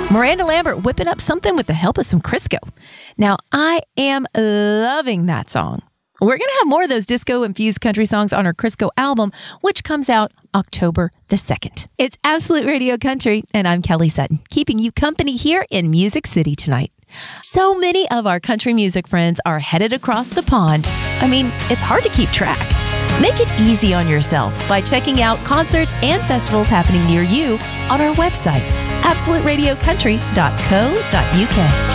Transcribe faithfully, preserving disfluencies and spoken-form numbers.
Miranda Lambert whipping up something with the help of some Crisco. Now, I am loving that song. We're going to have more of those disco-infused country songs on our Crisco album, which comes out October the second. It's Absolute Radio Country, and I'm Kelly Sutton, keeping you company here in Music City tonight. So many of our country music friends are headed across the pond. I mean, it's hard to keep track. Make it easy on yourself by checking out concerts and festivals happening near you on our website, absolute radio country dot co dot u k.